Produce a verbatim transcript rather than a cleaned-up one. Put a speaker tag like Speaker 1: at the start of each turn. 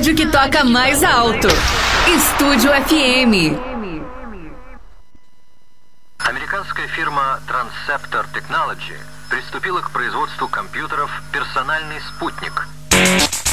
Speaker 1: rádio que toca mais alto. Estúdio эф эм.
Speaker 2: Американская фирма Transceptor Technology приступила к производству компьютеров «Персональный спутник»,